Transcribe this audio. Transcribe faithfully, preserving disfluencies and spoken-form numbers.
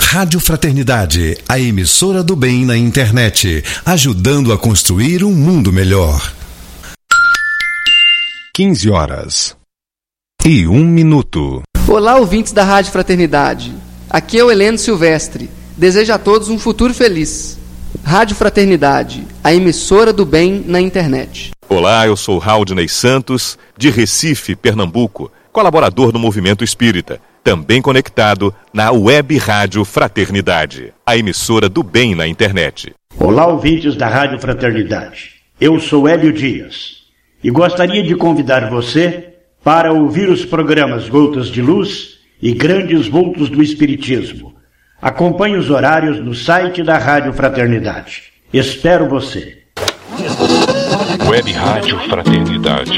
Rádio Fraternidade, a emissora do bem na internet, ajudando a construir um mundo melhor. quinze horas e um minuto. Olá, ouvintes da Rádio Fraternidade. Aqui é o Heleno Silvestre. Desejo a todos um futuro feliz. Rádio Fraternidade, a emissora do bem na internet. Olá, eu sou Haldney Santos, de Recife, Pernambuco, colaborador do Movimento Espírita, também conectado na Web Rádio Fraternidade, a emissora do bem na internet. Olá, ouvintes da Rádio Fraternidade. Eu sou Hélio Dias e gostaria de convidar você para ouvir os programas Gotas de Luz e Grandes Vultos do Espiritismo. Acompanhe os horários no site da Rádio Fraternidade. Espero você. Web Rádio Fraternidade,